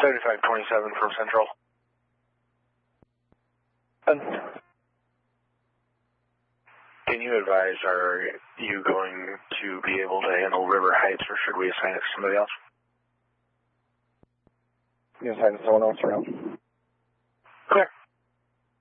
7527 from Central. Can you advise, are you going to be able to handle River Heights, or should we assign it to somebody else? You assign it to someone else around.